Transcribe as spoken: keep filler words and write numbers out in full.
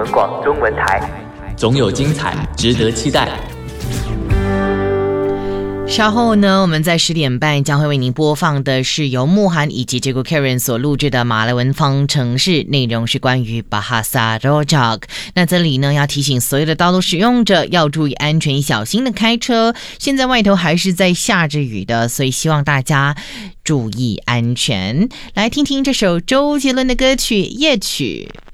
广广中文台， 总有精彩值得期待。 稍后呢，我们在十点半将会为您播放的是由慕涵以及这个 Karen 所录制的马来文方程式，内容是关于 Bahasa Rojak。那这里呢，要提醒所有的道路使用者要注意安全，小心的开车。现在外头还是在下着雨的，所以希望大家注意安全。来听听这首周杰伦的歌曲《夜曲》。